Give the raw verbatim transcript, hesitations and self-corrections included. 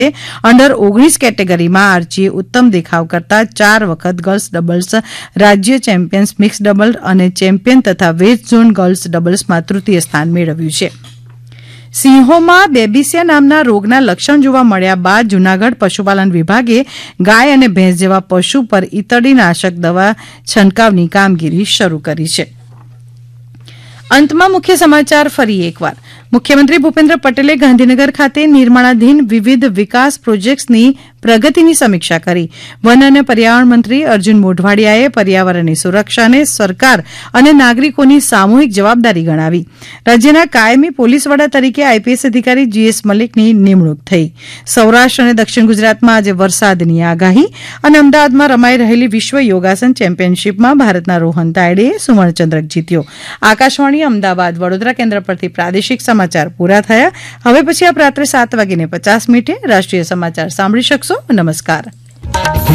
Under ઓગણીસ કેટેગરીમાં આર્ચીએ ઉત્તમ દેખાવ કરતા ચાર વખત ગર્લ્સ ડબલ્સ રાજ્ય ચેમ્પિયન્સ મિક્સ ડબલ અને ચેમ્પિયન તથા વેસ્ટ ઝોન ગર્લ્સ ડબલ્સમાં તૃતીય સ્થાન મેળવ્યું છે. સિંહોમાં બેબીસિયા નામના રોગના લક્ષણ જોવા મળ્યા બાદ જૂનાગઢ પશુપાલન વિભાગે ગાય અને ભેંસ જેવા પશુ પર ઈતળીનાશક દવા છંટકાવની કામગીરી શરૂ કરી છે. અંતમાં મુખ્ય સમાચાર ફરી એકવાર. મુખ્યમંત્રી ભૂપેન્દ્ર પટેલે ગાંધીનગર ખાતે નિર્માણાધીન વિવિધ વિકાસ પ્રોજેક્ટ્સની પ્રગતિની સમીક્ષા કરી. વન અને પર્યાવરણ મંત્રી અર્જુન મોઢવાડિયાએ પર્યાવરણની સુરક્ષાને સરકાર અને નાગરિકોની સામૂહિક જવાબદારી ગણાવી. રાજ્યના કાયમી પોલીસ વડા તરીકે આઈપીએસ અધિકારી જીએસ મલિકની નિમણૂક થઈ. સૌરાષ્ટ્ર અને દક્ષિણ ગુજરાતમાં આજે વરસાદની આગાહી અને અમદાવાદમાં રમાઈ રહેલી વિશ્વ યોગાસન ચેમ્પિયનશીપમાં ભારતના રોહન તાયડેએ સુવર્ણચંદ્રક જીત્યો. આકાશવાણી અમદાવાદ વડોદરા કેન્દ્ર પરથી પ્રાદેશિક સમાચાર પૂરા થયા. હવે પછી આપ રાત્રે સાત વાગીને પચાસ મિનિટે રાષ્ટ્રીય સમાચાર સાંભળી શકશો. નમસ્કાર.